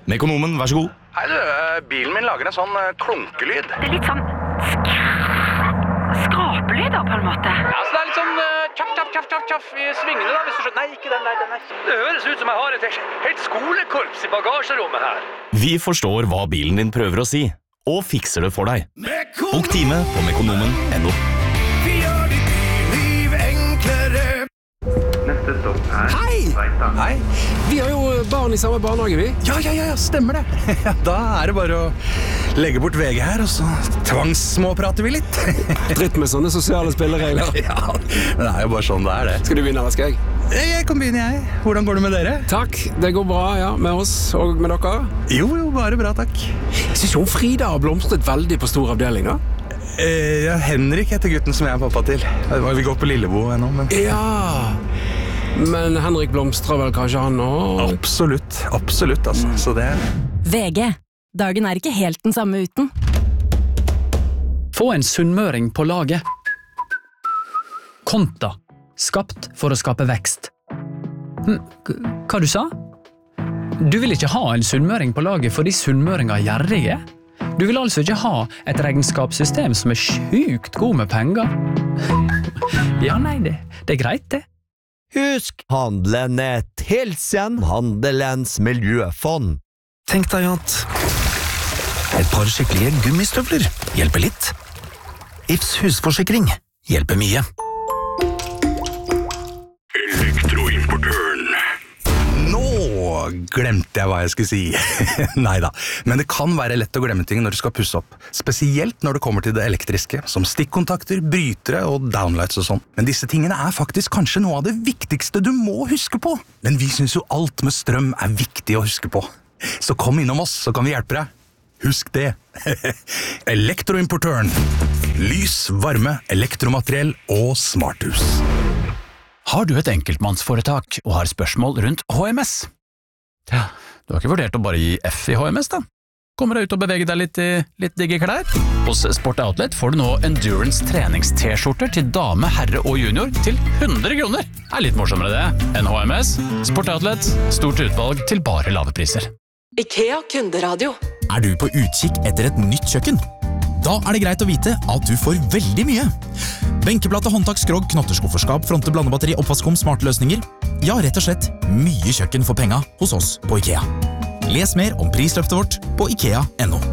Mekonomen, vær så god. Hei du, bilen min lager en sånn klunkelyd. Det litt sånn skrapelyder på en måte. Ja, så det litt sånn tjaff i svingene da, hvis du skjønner. Nei, ikke den der. Det høres ut som jeg har et helt skolekorps i bagasjerommet her. Vi forstår hva bilen din prøver å si, og fikser det for deg. Bok time på mekonomen.no. Vi gjør ditt liv enklere. Neste stopp Hei! Hei. Vi har jo barn i samme barnehage, vi. Ja, stemmer det. Da det bare å legge bort VG her, og så tvangssmåprater vi litt. Dritt med sånne sosiale spilleregler. Ja, men det jo bare sånn det. Skal du begynne, eller skal jeg? Jeg kan begynne, jeg. Hvordan går det med dere? Takk, det går bra, ja, med oss og med dere. Jo, bare bra, takk. Jeg synes jo Frida har blomstret veldig på stor avdeling, da. Ja, Henrik heter gutten som jeg pappa til. Vi går på Lillebo ennå, men... Ja, men Henrik blomstrer vel kanskje han også? Absolutt, altså. Så det... VG. Dagen ikke helt den samme uten. Få en sunnmøring på laget. Konta. Skapt for å skape vekst. Hva du sa? Du vil ikke ha en sunnmøring på laget fordi sunnmøringer gjerrige? Du vil altså ikke ha et regnskapssystem som sjukt god med penger? Ja, nei, det greit det. Husk, handelen til sen Handelens miljøfond. Tenk deg at et par skikkelige gummistøvler hjelper litt. Ifs husforsikring hjelper mye. Elektroimportøren. Nå glemte jeg hva jeg skulle si. Neida, men det kan være lett å glemme ting når du skal pusse opp. Spesielt når det kommer til det elektriske, som stikkontakter, brytere og downlights og sånn. Men disse tingene faktisk kanskje noe av det viktigste du må huske på. Men vi synes jo alt med strøm viktig å huske på. Så kom innom oss, så kan vi hjelpe deg. Husk det. Elektroimportøren. Lys, varme, elektromateriell og smarthus. Har du et enkeltmannsforetak og har spørsmål rundt HMS? Ja, du har ikke vurdert å bare gi F i HMS da? Kommer deg ut og bevege deg litt i litt digge klær? Hos Sport Outlet får du nå Endurance trenings-t-skjorter til dame, herre og junior til 100 kroner. Litt morsommere det enn HMS. Sport Outlet, stort utvalg til bare lave priser. IKEA kunderadio. Du på utkikk etter et nytt kjøkken? Da det greit å vite at du får veldig mye. Benkeplate, håndtak, skrog, knotterskufferskap, fronte, blandebatteri, oppvaskom, smartløsninger. Ja, rett og slett mye kjøkken for penga hos oss på IKEA. Les mer om prisløftet vårt på IKEA.no.